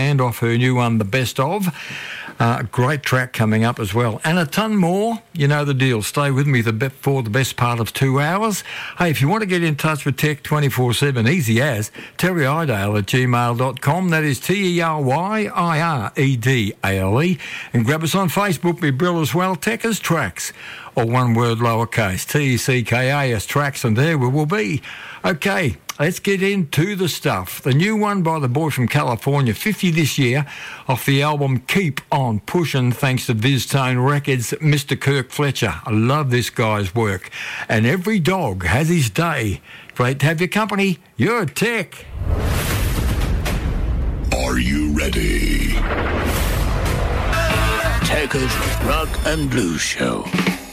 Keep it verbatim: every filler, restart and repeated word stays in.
band off her new one, The Best Of. Uh, great track coming up as well. And a ton more. You know the deal. Stay with me the be- for the best part of two hours. Hey, if you want to get in touch with Tech twenty-four seven, easy as Terry Idale at gmail dot com. That is T E R Y I R E D A L E. And grab us on Facebook, be Brill as well. Techers Tracks, or one word lowercase, T E C K A S Tracks, and there we will be. Okay, let's get into the stuff. The new one by the boy from California, fifty this year, off the album Keep On Pushin', thanks to VizTone Records, Mister Kirk Fletcher. I love this guy's work. And every dog has his day. Great to have your company. You're Tech. Are you ready? Techers Rock and Blues Show.